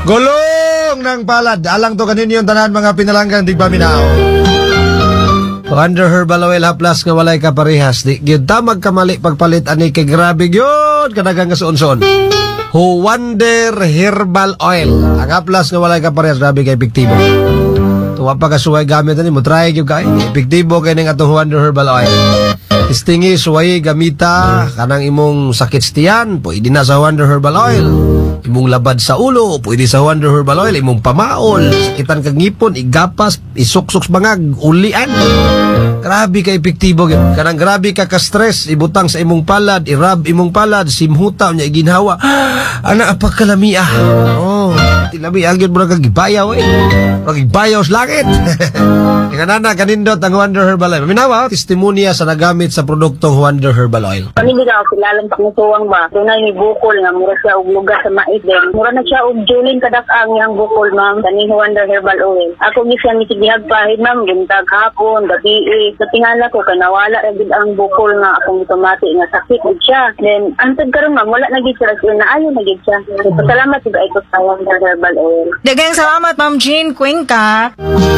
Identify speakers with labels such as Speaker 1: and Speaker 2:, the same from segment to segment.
Speaker 1: Gulong ng palad. Alang to kaninyo yung tanan mga pinalanggang di ba minaw. Wonder Herbal Oil Haplas nga walay kaparehas. Di gyud ta magkamali pagpalit ani kay grabe gyud kadagang kasunson. Wonder Herbal Oil. Ang haplas nga walay kaparehas grabe kay epektibo. Tuwa pa kasuway gamit ani mo try gyud kay epektibo kay ning atong Wonder Herbal Oil. Istingi suway gamita kanang imong sakit tiyan, pwede na sa Wonder Herbal Oil. Imong labad sa ulo, pwede sa Wonder Herbal Oil. Imong pamaol, sakitan kag ngipon, igapas, isuksuks bangag, ulian. Grabe ka epektibo. Kanang grabe ka ka-stress, ibutang sa imong palad, irab imong palad, simhuta niya iginhawa. Ana apa kalamia. Oh, tilami agyud mo kag gibayaw eh. Kag gibayaw sa langit. Kanana kanindot ang Wonder Herbal Oil. Minawa, testimonya sa nagamit sa produktong Wonder Herbal Oil.
Speaker 2: Panibig ako kilalang pamutuwang ba? Dunay ni bukol nga mura siya og lugar sa mais din. Mura na siya og julin kadak-ang yang bukol, ma'am. Kani Wonder Herbal Oil. Ako gisang mitigihag pahid, ma'am, gintag hapon, gabi. Sa tingala ko kanawala ra gid ang bukol nga akong otomati nga sakit gid siya. Then antod karon, ma'am, wala na gid siya na ayo na gid siya. Pasalamat gid ay ko sa Wonder Herbal Oil.
Speaker 3: Daghang salamat, Ma'am Jean Cuenca.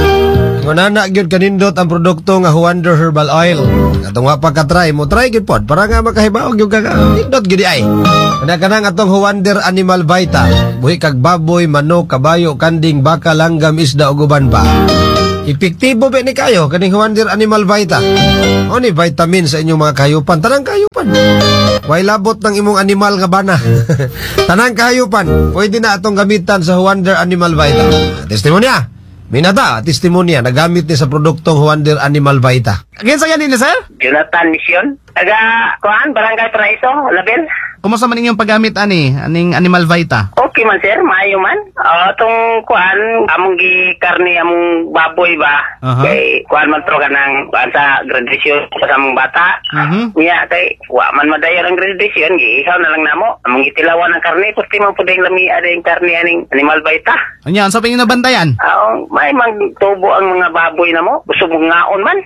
Speaker 1: Ngunana gyud kanindot ang produkto nga Wonder Herbal Oil. Atong wa pa ka-try mo, try gyud pod para nga makahibaw gyud ka. Nindot gyud ay. Kanang atong Wonder Animal Vita. Buhi kag baboy, manok, kabayo, kanding, baka, langgam, isda ug uban pa. Epektibo ba ni kayo kaning Wonder Animal Vita? O ni vitamin sa inyong mga kahayupan, tanang kahayupan. Way labot ng imong animal nga bana. Tanang kahayupan, pwede na atong gamitan sa Wonder Animal Vita. Testimonya. Minata, testimonya, nagamit ni sa produktong Wonder Animal Vita.
Speaker 4: Again sa yan din, sir?
Speaker 2: Jonathan Mission. Taga kuan Barangay Paraiso, Label.
Speaker 4: Kumusta man inyong paggamit aning Animal Vita?
Speaker 2: Okay man sir, maayo man. Tong kuan among gikarni among baboy ba. Kay kuan man tro kanang kuan sa graduation sa among bata. Niya kay wa man madayon ang graduation, giihaw na lang namo. Among gitilawan ang karne, kusti man pud ang lami ading karne aning Animal Vita.
Speaker 4: Anya, sa pingin nabantayan?
Speaker 2: May magtubo ang mga baboy namo, gusto mong ngaon man.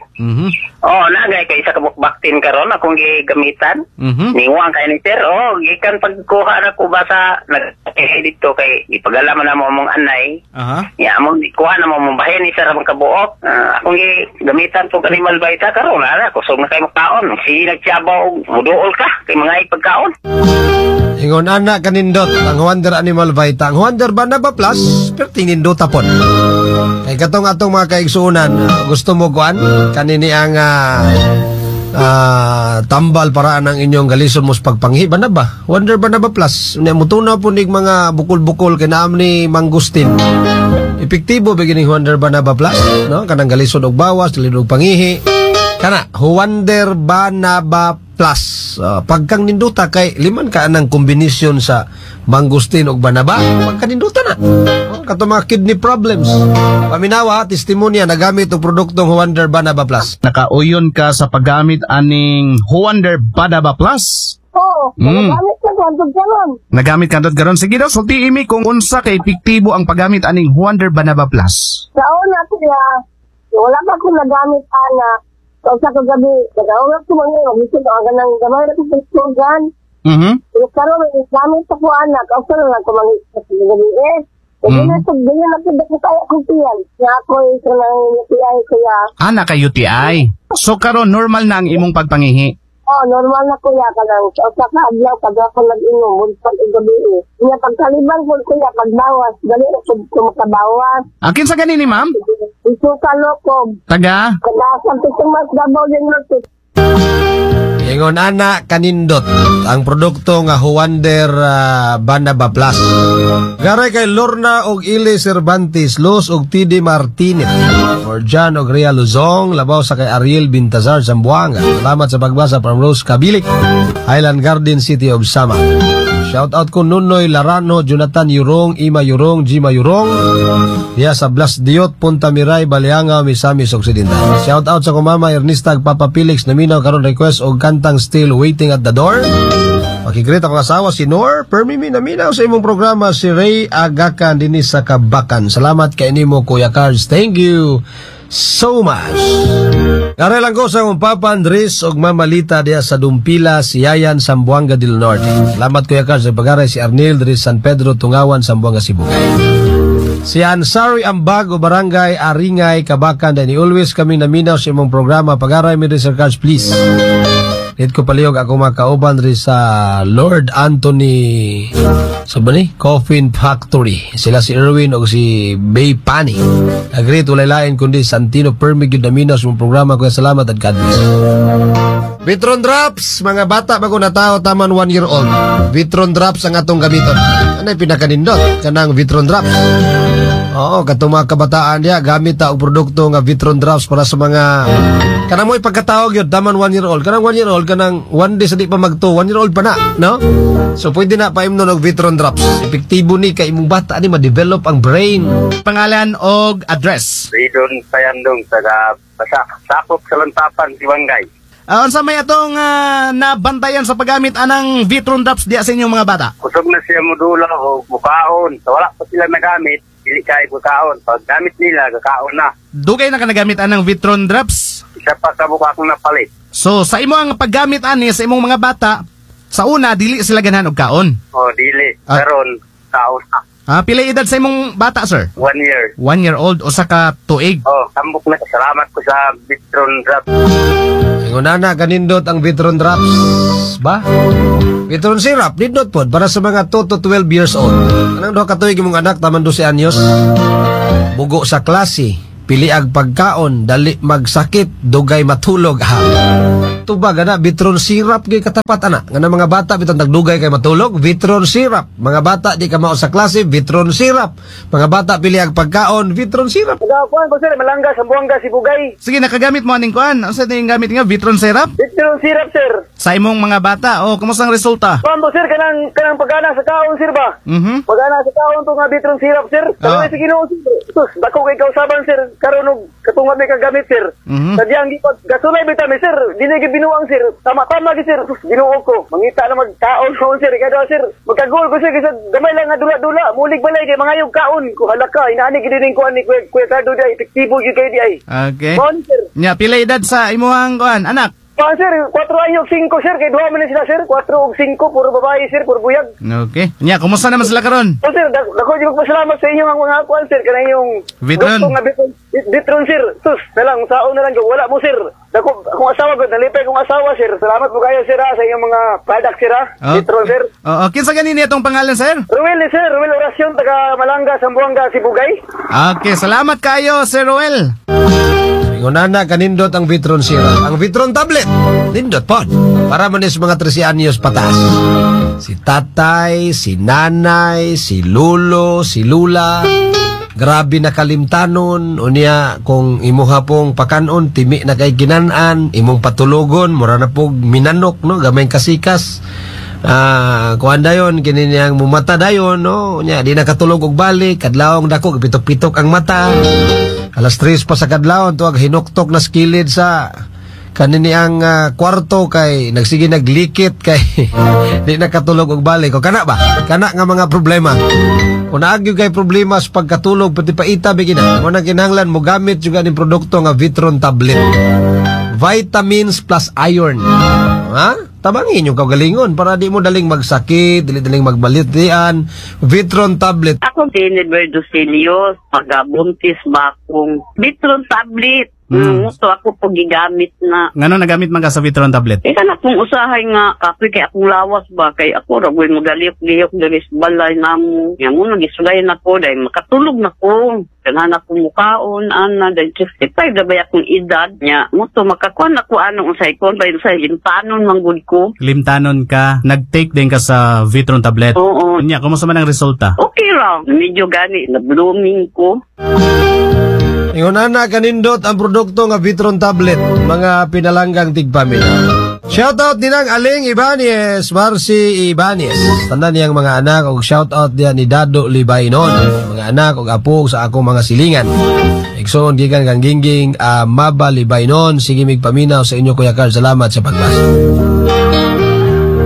Speaker 2: Nagay kay isa ka bukbaktin karon akong gigamitan. Niwang kay ni sir. Gikan pagkuha na ko ba sa dito kay ipagalaman na mo mong anay. Ya mo kuha na mo mong bahin isa ra kabuok. Akong gamitan po Animal Vita karon ana kusog na kay makaon. Si nagtiabaw muduol ka kay mga ipagkaon.
Speaker 1: Ingon anak kanindot ang Wonder Animal Vita. Ang Wonder Banaba Plus, pero tinindot tapon. Kay katong atong mga kaigsuunan, gusto mo kuan kanini ang tambal para ang inyong galison mo sa pagpanghi. Banaba, Wonder Banaba Plus. Mutunaw po nig mga bukol-bukol kinaam ni Mangustin. Epektibo beginning Wonder Banaba Plus, no? Kanang galison og bawas, dalin og pangihi. Kana, Wonder Banaba Plus. Pagkang ninduta kay liman ka anang kombinasyon sa mangustin o banaba, pagka ninduta na. Kato mga kidney problems. Paminawa, testimonya, nagamit o produktong Wonder Banaba Plus.
Speaker 4: Nakauyon ka sa paggamit aning Wonder Banaba Plus?
Speaker 2: Oo, nagamit ka kantod karon.
Speaker 4: Nagamit kantod karon. Sige daw, sulti imi kung unsa kay epektibo ang paggamit aning Wonder Banaba Plus.
Speaker 2: Sa una siya, wala pa ko nagamit anak. So, sa kagabi, nag-aungat ko mga gusto ko ang ganang gamay na pagkakugan. Pero may gamit sa ko anak, ako lang ko mga kagabi Hindi na ito, ganyan na ito, dako kaya kong tiyan. Nga ako, ito lang UTI kaya.
Speaker 4: Anak ka UTI? So, karon normal na ang imong pagpangihi?
Speaker 2: Normal na kuya ka lang. So, sa kaadlaw, pag ako nag-inom, pag gabi Nga, pagkaliban ko kuya, pagbawas, gali na ito makabawas.
Speaker 4: Akin sa ganini, ma'am?
Speaker 2: Isuka loko.
Speaker 4: Taga?
Speaker 2: Kadasan ito mas dabaw din natin.
Speaker 1: Ingon anak kanindot ang produkto nga Wonder Banaba Plus. Garay kay Lorna og Ile Cervantes, Los og TD Martinez, Orjan og Ria Luzong, labaw sa kay Ariel Bintazar Zamboanga. Salamat sa pagbasa from Rose Cabilic, Highland Garden City of Sama. Shout out ko Nunoy Larano, Jonathan Yurong, Ima Yurong, Jima Yurong. Diya sa Blas Diot, Punta Miray, Balianga, Misamis Occidental. Shout out sa kumama Ernista Papa Felix naminaw karon request og kantang Still Waiting at the Door. Makigreet akong asawa si Nor. Permimi naminaw sa imong programa si Ray Agakan dinis sa Kabakan. Salamat kay nimo Kuya Cards. Thank you. so much. Karay lang ko sa akong Papa Andres og Mamalita diya sa Dumpila, si Yayan, Sambuanga del Norte. Salamat Kuya Carl sa pag-aray, si Arnil dari San Pedro, Tungawan, Sambuanga, Sibugay. Si Ansari Ambag o Barangay Aringay, Kabakan, dahil always kami naminaw sa imong programa. Pag-aray mi rin Sir Carl, please. Dito ko palihog ako makauban rin sa Lord Anthony sa ba ni? Coffin Factory. Sila si Erwin o si Bay Pani. Agreed, walay lain kundi Santino Permig yun naminaw sa imong programa. Kuya salamat at God bless. Vitron Drops, mga bata bago na tao, taman 1 year old. Vitron Drops ang atong gamiton. Ano yung pinakanindot? Kanang Vitron Drops. Oo, katong mga kabataan niya, gamit ta og produkto nga Vitron Drops para sa mga kanang mo ipagkatawag yun, taman 1 year old. Kanang 1 year old, kanang 1 day sa di pa magto, 1 year old pa na, no? So pwede na paimnon og Vitron Drops. Epektibo ni kay imong bata ni ma-develop ang brain.
Speaker 4: Pangalan og address.
Speaker 2: Ridon Sayandong, taga Sakop sa Lantapan, Siwangay.
Speaker 4: Unsa may atong nabantayan sa paggamit anang Vitron Drops diya sa inyong mga bata?
Speaker 2: Kusog na siya modula o bukaon. So wala pa sila nagamit, dili kay bukaon. Pag gamit nila, kakaon na.
Speaker 4: Dugay na ka nagamit anang Vitron Drops?
Speaker 2: Isa pa sa buka akong napalit.
Speaker 4: So sa imo ang paggamit ani sa imong mga bata, sa una dili sila ganahan og kaon.
Speaker 2: O, dili. Karon kaon na.
Speaker 4: Pila edad sa imong bata, sir?
Speaker 2: 1 year.
Speaker 4: 1 year old o sa ka tuig?
Speaker 2: Oh, tambok na. Salamat ko sa Vitron Drops.
Speaker 1: Ngunana, kanindot ang Vitron Drops. Ba? Vitron Syrup, nindot po, para sa mga 2 to 12 years old. Anong doon katuig mong anak, taman 12 anyos? Bugo sa klase, piliag pagkaon, dali magsakit, dugay matulog. Tuba, gana, Vitron Syrup, gay katapat, anak. Nga mga bata, bitang nagdugay kay matulog, Vitron Syrup. Mga bata, di ka mao sa klase, Vitron Syrup. Mga bata, piliag pagkaon, Vitron Syrup.
Speaker 2: Kuan ko sir, Malanga, Sambuanga, Sibugay.
Speaker 4: Sige, nakagamit mo aning kuan. Ano sa yung gamit nga? Vitron Syrup?
Speaker 2: Vitron Syrup, sir.
Speaker 4: Sa imong mga bata, kumusta ang resulta?
Speaker 2: Kuan ko sir, kanang pagana sa kaon, sir ba? Pagana sa kaon to nga Vitron Syrup, sir. Pero sa Ginoo, sir. Sus, dako kay kausaban, sir. Karon og katungod may kagamit, sir. Sadyang gipot gasulay bitami, sir. Dili binuang, sir. Tama-tama gi, sir. Sus, Ginoo ko. Mangita na magkaon ko, sir. Kada, sir. Magkagol ko, sir. Kasi gamay lang nga dula-dula. Mulig balay kay mga yung kaon. Kuhalaka. Inaani gidining kuan ni Kuya Cardo di ay. Epektibo gi kay di ay.
Speaker 4: Okay.
Speaker 2: Kuan, sir.
Speaker 4: Nya, pila edad sa imuhang kuan, anak?
Speaker 2: Sir, 4 anyos, 5, sir. Kay 2 man sila, sir. 4 ug 5. Puro babae, sir. Puro buyag.
Speaker 4: Okay. Nya, kumusta naman sila karon?
Speaker 2: Sir, dako di magpasalamat sa inyo ang mga kuan, sir. Kanang yung
Speaker 4: Vitron.
Speaker 2: Vitron, sir. Sus, nalang, saon na lang. Wala mo, sir. Dako, akong asawa ko. Nalipay kong asawa, sir. Salamat po kayo, sir, sa inyong mga product, sir. Vitron, sir.
Speaker 4: Kinsa ganini itong pangalan, sir?
Speaker 2: Ruel, sir. Ruel Orasyon, taga Malanga, Sambuanga, Sibugay.
Speaker 4: Okay, salamat kayo, Sir Ruel.
Speaker 1: Ngunana, kanindot ang Vitron Syrup. Ang Vitron Tablet, nindot po. Para manis mga 13 anyos pataas. Si tatay, si nanay, si lulo, si lula. Grabe na kalimtanon. Unya, kung imuha pong pakanon, timi na kay ginanan, imong patulogon, mura na pong minanok, no? Gamay kasikas. Kuan dayon kininiyang mumata dayon, no? Nya di nakatulog og balik, kadlawong dako pitok-pitok ang mata. Alas 3 pa sa kadlawon tuwag hinuktok na skilid sa kaniniang kwarto kay nagsige naglikit kay di nakatulog og balik. O kana ba? Kana nga mga problema. Kung naagyo kay problema sa pagkatulog pati paita bigina. Mo nang kinahanglan mo gamit juga ning produkto nga Vitron Tablet. Vitamins plus iron. Ha? Tabangin yung kagalingon para di mo daling magsakit, daling magbalitian. Vitron Tablet.
Speaker 5: Ako din, Eduardo Celios, pagabuntis ba akong Vitron Tablet. So ako po gigamit na.
Speaker 4: Ngano nagamit man ka sa Vitron Tablet?
Speaker 5: Kana kung usahay nga kapoy kay akong lawas ba kay ako ra mo galiyok-liyok diri sa balay namo. Nga mo nagisulayan ako dahil makatulog na ko. Kanahan ako mukaon, ana, dahil 65 na ba akong edad niya. Mo to makakuan ako anong usay ko ba sa limtanon manggod ko.
Speaker 4: Limtanon ka, nag-take din ka sa Vitron Tablet.
Speaker 5: Oo.
Speaker 4: Nya, kumusta man ang resulta?
Speaker 5: Okay lang. Medyo gani na blooming ko.
Speaker 1: Ngunana, kanindot ang produkto nga Vitron Tablet, mga pinalanggang tigpamilya. Shoutout din ang Aling Ibanez, Marcy Ibanez. Tanan niyang mga anak og shoutout diyan ni Dado Libainon. Mga anak og apo sa akong mga silingan. Igsoon gikan kang gingging Maba Libainon. Sige migpaminaw sa inyo Kuya Carl. Salamat sa pagbasa.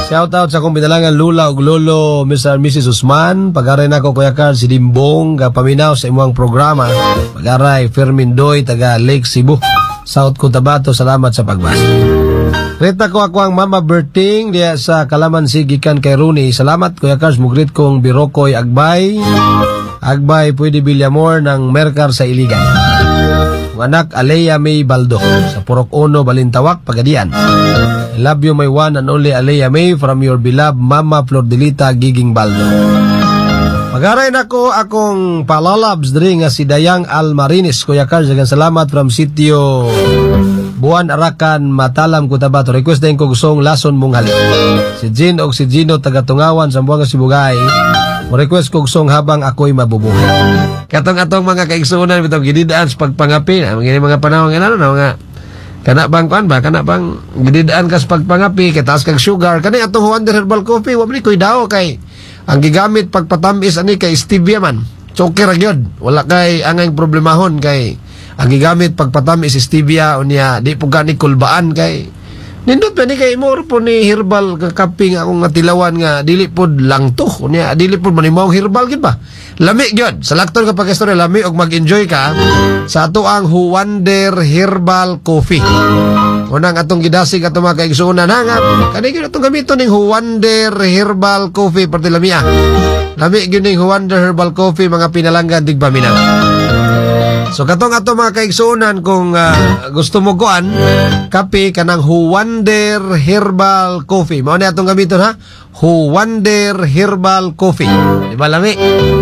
Speaker 1: Shout out sa akong binalangan lula ug lolo Mr. and Mrs. Usman. Pag-aray na ko Kuya Carl si Dimbong paminaw sa imong programa. Pag-aray Fermin Doy taga Lake Cebu, South Cotabato. Salamat sa pagbasa. Rita ko ako ang Mama Berting diya sa Kalamansi gikan kay Rooney. Salamat Kuya Carl, mugrit kong Birokoy Agbay pwede Villamor ng Mercar sa Iligan. Anak Alea May Baldo sa Purok Uno, Balintawak, Pagadian. I love you my one and only Alea May from your beloved Mama Flordelita Giging Baldo. Mag-aray na ko akong palalabs diri nga si Dayang Almarinis. Kuya Carl, jagan salamat from sitio Buwan Arakan, Matalam, Cotabato. Request din ko gustong lason mong halik. Si Jean o si Gino taga-Tungawan sa Buwanga Sibugay. Request ko gustong habang ako'y mabubuhay. Katong mga kaigsunan bitong gididaan sa pagpangapi. Mga panahon nga mga kana bang kuan ba? Kana bang gididaan ka sa pagpangapi, kitaas kag sugar. Kani atong Wonder Herbal Coffee, wa man koy daw kay ang gigamit pagpatamis ani kay stevia man. Choker ra gyud. Wala kay angay problemahon kay ang gigamit pagpatamis stevia unya di po gani kulbaan kay nindot ba ni kay more po ni herbal kakaping akong natilawan nga dili pod lang to unya dili pod manimaw herbal gid ba lami gyud sa lakton kapag istorya lami og mag-enjoy ka sa ato ang Wonder Herbal Coffee. Unang atong gidasig ato mga kaigsunan nga kani gyud atong gamiton ning Wonder Herbal Coffee perti lami lami gyud ning Wonder Herbal Coffee mga pinalanggan tigpaminaw. So katong ato mga kaigsunan kung gusto mo kuan kape kanang Wonder Herbal Coffee. Mao ni atong gamiton ha. Wonder Herbal Coffee. Di ba lami?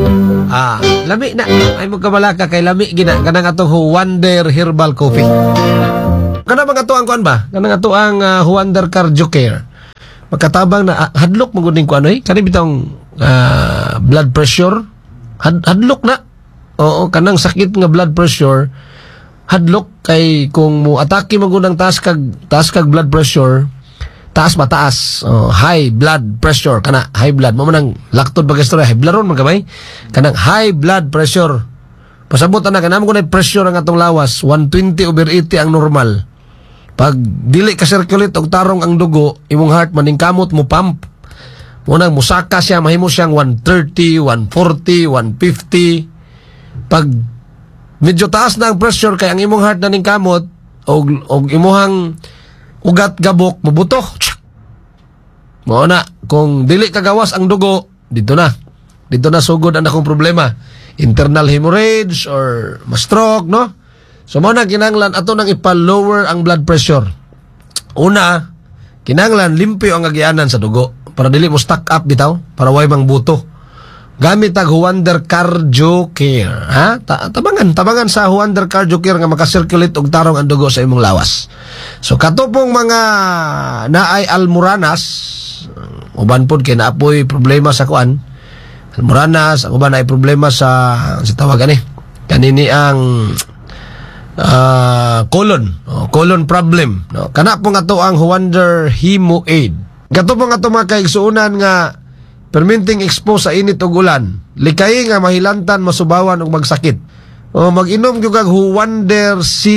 Speaker 1: Lami na. Ay mo kabalaka kay lami gina kanang atong Wonder Herbal Coffee. Kana mga ato ang kuan ba? Kanang ato ang Wonder Cardio Care. Magkatabang na hadlok mo gud kuan kani bitong blood pressure. Hadlok na. Oo, kanang sakit nga blood pressure hadlok kay kung mo atake mo gunang taas kag blood pressure taas mataas high blood pressure kana high blood mo man ang laktod bagastra high blood ron man gamay kanang high blood pressure pasabot ana kanamo kun pressure ang atong lawas 120/80 ang normal pag dili ka circulate og tarong ang dugo imong heart maning kamot mo pump mo nang musaka siya mahimo siyang 130 140 150 pag medyo taas na ang pressure kay ang imong heart na ning kamot og imuhang ugat gabok mabuto. Mao na kung dili kagawas ang dugo dito na sugod ang akong problema internal hemorrhage or ma-stroke no. So mao na kinahanglan ato nang ipa-lower ang blood pressure. Una kinahanglan limpyo ang agianan sa dugo para dili mo stack up bitaw para way mang buto. Gamit ang Wonder Cardio Care. Ha? Tabangan sa Wonder Cardio Care nga makasirculate og tarong ang dugo sa imong lawas. So katupong mga naay almoranas, uban pod kay naapoy problema sa kuan. Almoranas, ang uban ay problema sa tawag kanini ang colon problem. No? Kana pong ato ang Wonder Hemo Aid. Katupong ato mga kaigsuunan nga perminting expose sa init ug ulan, likay nga mahilantan, masubawan ug magsakit. Mag-inom gyud kag Wonder C+.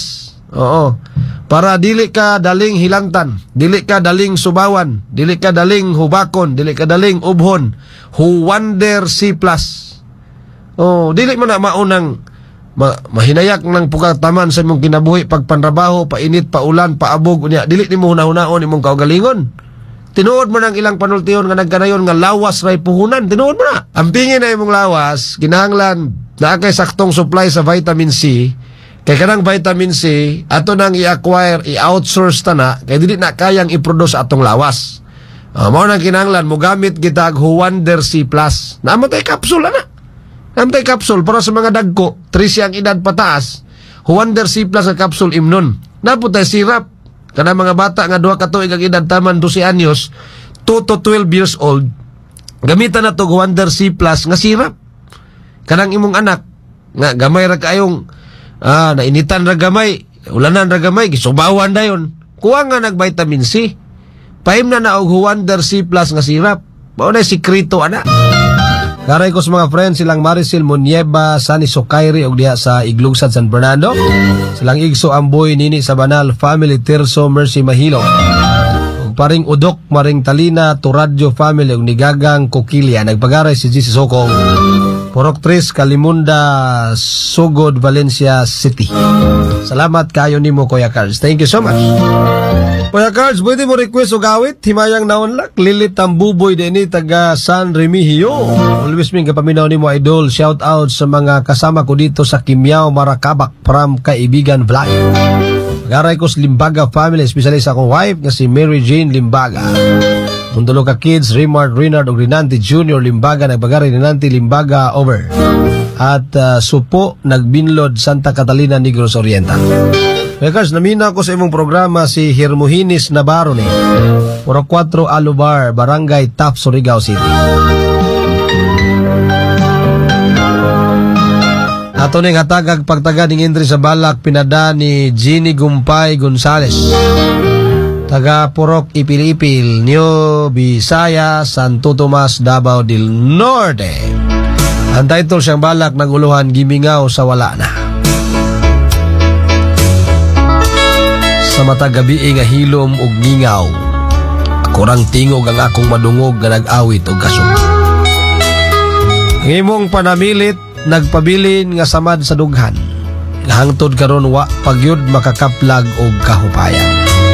Speaker 1: Para dili ka daling hilantan, dili ka daling subawan, dili ka daling hubakon, dili ka daling ubhon. Wonder C+. Dili man na maunang mahinayak ng pugataman sa imong kinabuhi pagpanrabaho, painit, paulan, paabog unya, dili nimo hunahunahon imong kaugalingon. Tinuod mo ng ilang panultiyon nga nagkanayon nga lawas ray puhunan. Tinuod mo na. Ang pingin na imong lawas, kinahanglan na kay saktong supply sa vitamin C. Kay kanang vitamin C, ato nang i-acquire, i-outsource ta na, kay dili na kayang i-produce atong lawas. Mao nang kinahanglan, mo gamit kita ang Wonder C+. Namatay kapsul na. Namatay kapsul para sa mga dagko. 13 ang edad pataas. Wonder C+ ang kapsul imnon. Naputay sirap. Kana mga bata nga 2 ka tuig ang edad taman 12 anyos, 2 to 12 years old, gamitan na to Wonder C+ nga sirap. Kanang imong anak nga gamay ra kayong nainitan ra gamay, ulanan ra gamay, gisubawan dayon. Kuha nga nag vitamin C. Pahim na og Wonder C+ nga sirap. Mao na sikreto ana. Garay ko sa mga friends silang Maricel Monieba, Sani Sokairi og diha sa Iglugsan, San Fernando. Silang Igso Amboy, Nini Sabanal, Family Tirso, Mercy Mahilo. paring Udok, maring Talina, Turadyo family ug nigagang Kokilya nagpagaray si GC Sokong. Purok 3 Kalimunda, Sugod, Valencia City. Salamat kayo nimo Kuya Cards. Thank you so much. Kuya Cards, pwede mo request o gawit? Himayang naonlak, Lilit Tambuboy din taga San Remigio. Always ming kapaminaw ni mo idol. Shout out sa mga kasama ko dito sa Kimyao, Maracabak from Kaibigan Vlog. Pagaray ko sa Limbaga family, especially sa akong wife nga si Mary Jane Limbaga. Mundulo ka kids, Raymart, Reynard ug Rinanti Jr. Limbaga, nagbagaray Rinanti Limbaga over. At Supo, nagbinlod Santa Catalina, Negros Oriental. Because namina ko sa imong programa si Hermohinis Navarro ni Puro 4 Alubar, Barangay Tap, Surigao City. Ato ning hatagag pagtaga ning entry sa balak pinada ni Ginny Gumpay Gonzales. Taga Purok Ipil-Ipil, New Bisaya, Santo Tomas, Davao del Norte. Ang title siyang balak ng uluhan Gimingaw sa Wala Na. Sa mata gabi nga hilom ug ngingaw, kurang tingog ang akong madungog nga nag-awit og kasog. Ang imong panamilit nagpabilin nga samad sa dughan, nga hangtod karon wa pagyud makakaplag og kahupayan.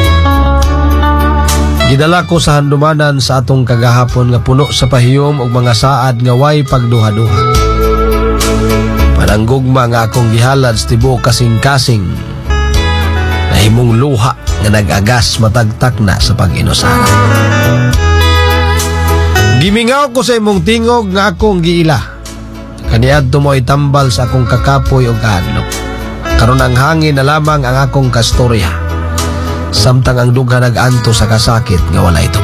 Speaker 1: Gidala ko sa handumanan sa atong kagahapon nga puno sa pahiyom og mga saad nga way pagduha-duha. Pananggugma nga akong gihalad sa tibuok kasing-kasing, himong luha nga nag-agas matagtak na sa pag-inusara. Gimingaw ko sa imong tingog nga akong giila. Kaniadto mo itambal sa akong kakapoy o kahadlok. Karon ang hangin na lamang ang akong kastorya. Samtang ang dugha nag-anto sa kasakit nga wala ito.